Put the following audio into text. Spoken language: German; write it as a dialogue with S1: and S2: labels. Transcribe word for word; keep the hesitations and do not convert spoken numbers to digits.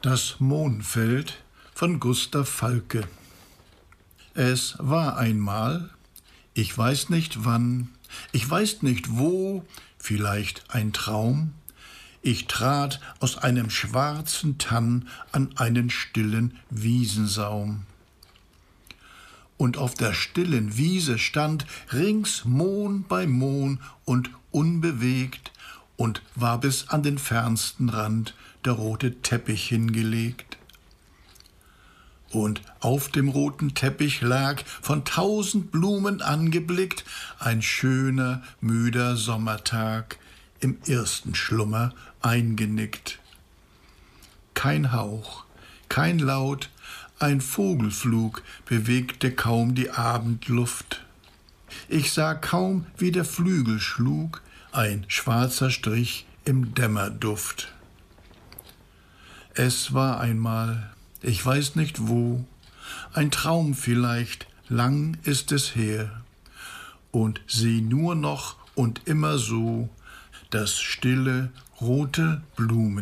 S1: Das Mohnfeld von Gustav Falke. Es war einmal, ich weiß nicht wann, ich weiß nicht wo, vielleicht ein Traum, ich trat aus einem schwarzen Tann an einen stillen Wiesensaum. Und auf der stillen Wiese stand rings Mohn bei Mohn und unbewegt, und war bis an den fernsten Rand der rote Teppich hingelegt. Und auf dem roten Teppich lag, von tausend Blumen angeblickt, ein schöner, müder Sommertag, im ersten Schlummer eingenickt. Kein Hauch, kein Laut, ein Vogelflug bewegte kaum die Abendluft. Ich sah kaum, wie der Flügel schlug, ein schwarzer Strich im Dämmerduft. Es war einmal, ich weiß nicht wo, ein Traum vielleicht, lang ist es her, und sieh nur noch und immer so das stille, rote Blumen.